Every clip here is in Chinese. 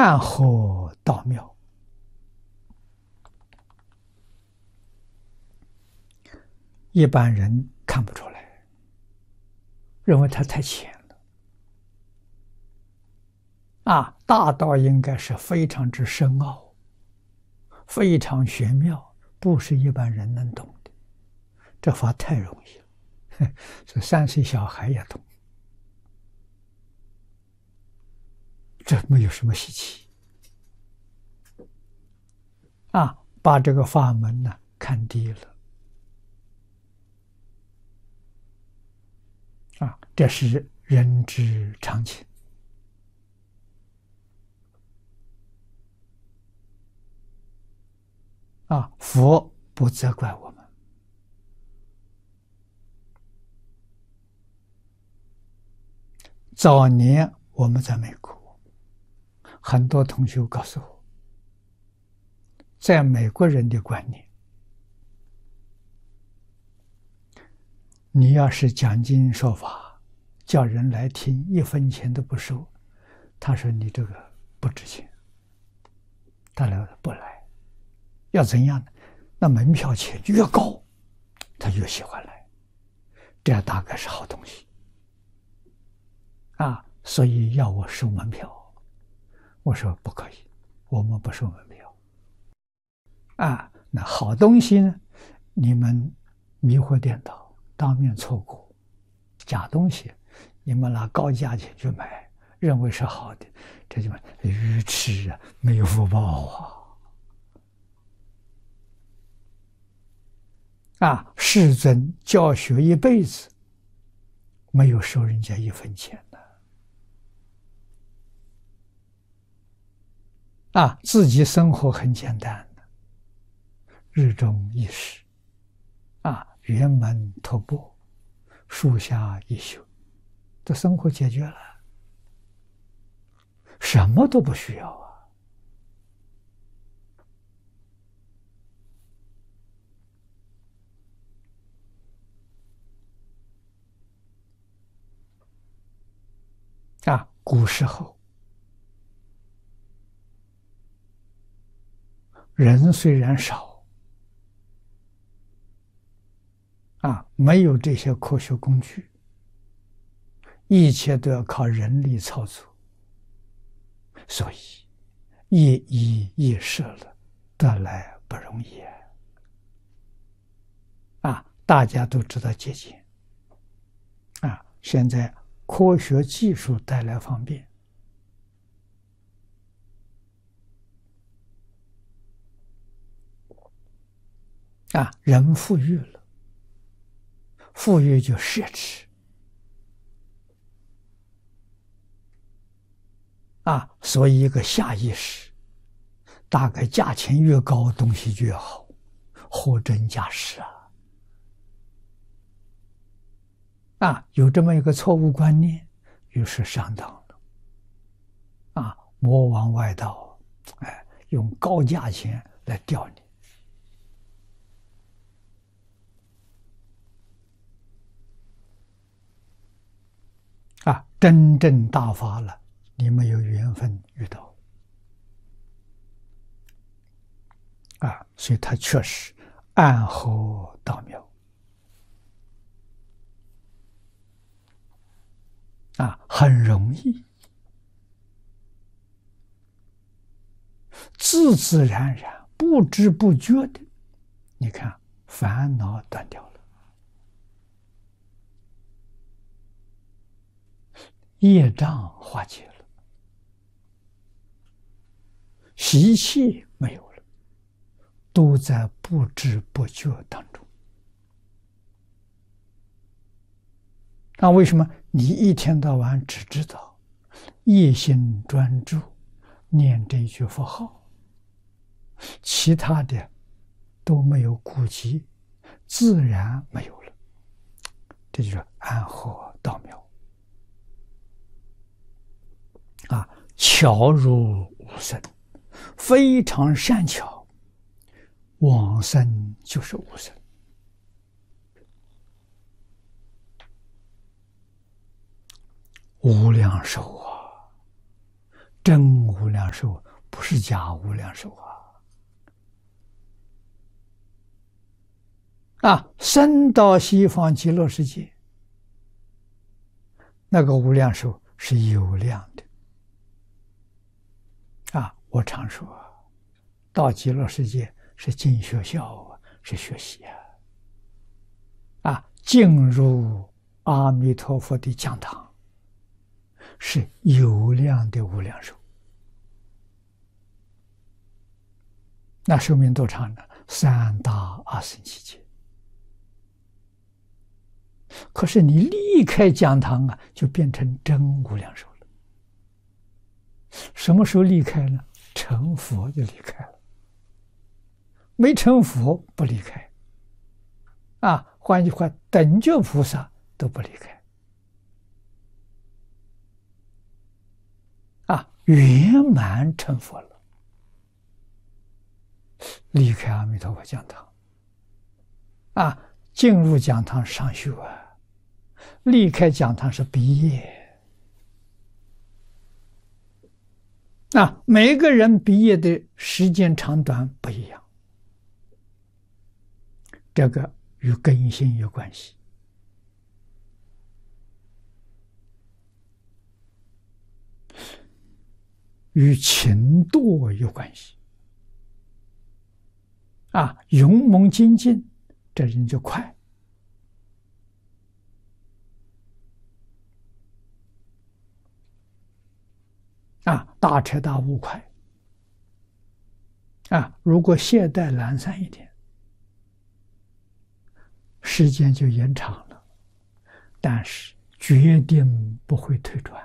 暗合道妙，一般人看不出来，认为它太浅了。大道应该是非常之深奥，非常玄妙，不是一般人能懂的。这法太容易了，这3岁小孩也懂，这没有什么稀奇。把这个法门呢看低了。这是人之常情。佛不责怪我们。早年我们在美国，很多同学告诉我，在美国人的观念，你要是讲经说法，叫人来听，1分钱都不收，他说你这个不值钱，他来不来。要怎样呢？那门票钱越高，他越喜欢来，这样大概是好东西。所以要我收门票，我说不可以，我们不收门票。那好东西呢，你们迷惑颠倒，当面错过；假东西，你们拿高价钱去买，认为是好的，这就愚痴啊，没有福报世尊教学一辈子，没有收人家1分钱的。自己生活很简单的，日中一食，辕门托钵，树下一宿，这生活解决了，什么都不需要古时候人虽然少，没有这些科学工具，一切都要靠人力操作，所以一衣一食了，得来不容易大家都知道节俭现在科学技术带来方便人富裕了，富裕就奢侈所以一个下意识，大概价钱越高，东西就越好，货真价实有这么一个错误观念，于是上当了魔王外道，用高价钱来钓你真正大发了，你没有缘分遇到所以它确实暗合道妙很容易，自自然然，不知不觉的，你看烦恼断掉了，业障化解了，习气没有了，都在不知不觉当中。为什么你一天到晚只知道一心专注念这一句佛号，其他的都没有顾及，自然没有了，这就是暗合道妙巧如无生，非常善巧，往生就是无生无量寿真无量寿，不是假无量寿升到西方极乐世界，那个无量寿是有量的我常说，到极乐世界是进学校是学习进入阿弥陀佛的讲堂，是有量的无量寿。那寿命多长呢？三大阿僧祇劫。可是你离开讲堂就变成真无量寿了。什么时候离开呢？成佛就离开了，没成佛不离开换句话，等觉菩萨都不离开圆满成佛了，离开阿弥陀佛讲堂进入讲堂上学离开讲堂是毕业每个人毕业的时间长短不一样，这个与根性有关系。与情惰有关系勇猛精进，这人就快大彻大悟快如果懈怠懒散一点，时间就延长了，但是决定不会退转，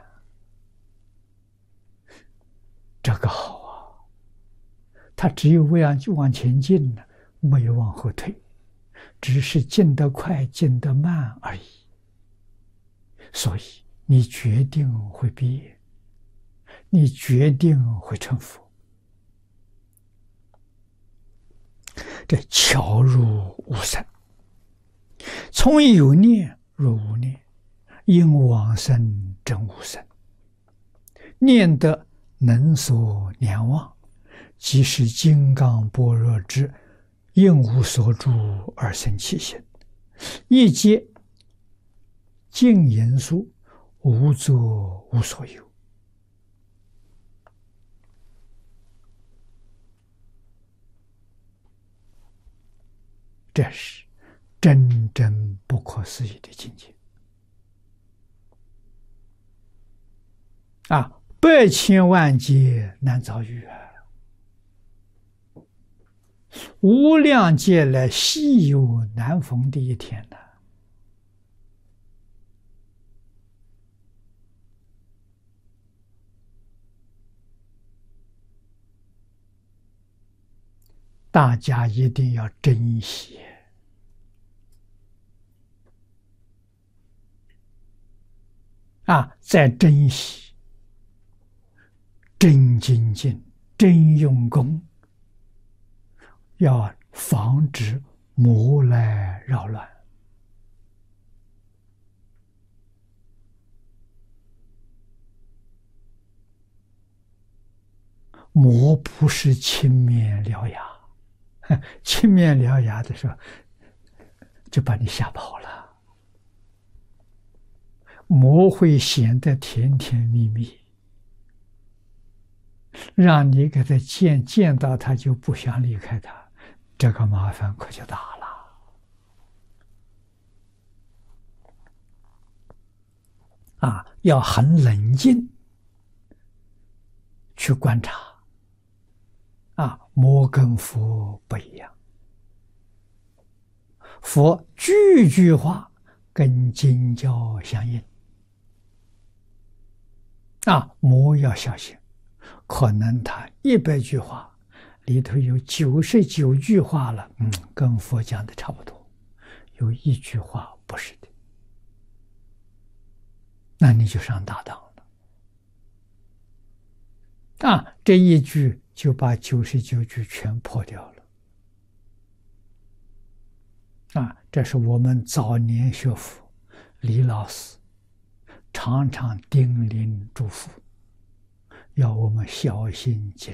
这个好他只有往前进了，没有往后退，只是进得快进得慢而已。所以你决定会毕业，你决定会成佛，这巧入无生，从有念入无念，因往生真无生，念得能所念忘，即是金刚般若之应无所住而生其心，一皆净言数，无作无所有。这是真正不可思议的境界百千万劫难遭遇无量劫来稀有难逢的一天大家一定要珍惜再珍惜，真精进，真用功，要防止魔来扰乱。魔不是青面獠牙，青面獠牙的时候就把你吓跑了。魔会显得甜甜蜜蜜，让你给他见到他就不想离开他，这个麻烦可就大了。要很冷静去观察。魔跟佛不一样，佛句句话跟经教相应。魔要小心，可能他100句话里头有99句话了，跟佛讲的差不多，有1句话不是的，那你就上大当了。这1句就把99句全破掉了。这是我们早年学佛，李老师常常叮咛嘱咐， 要我们小心谨